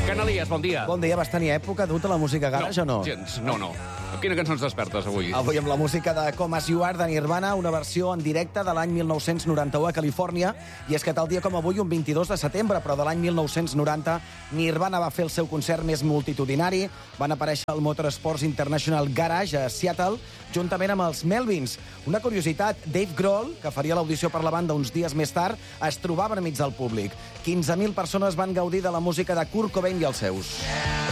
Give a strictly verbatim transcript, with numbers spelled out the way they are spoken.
Canalies, bon dia. Bon dia, vas tenir època dut a la música garage no, o no? gens, no, no. Amb quina cançó ens despertes avui? Avui amb la música de Come As You Are de Nirvana, una versió en directe de l'any mil nou-cents noranta-u a Califòrnia, i és que tal dia com avui, un vint-i-dos de setembre, però de l'any mil nou-cents noranta, Nirvana va fer el seu concert més multitudinari, van aparèixer al Motorsports International Garage a Seattle, juntament amb els Melvins. Una curiositat, Dave Grohl, que faria l'audició per la banda uns dies més tard, es trobava enmig del públic. quinze mil persones van gaudir de la música de Kurt Cobain i els seus.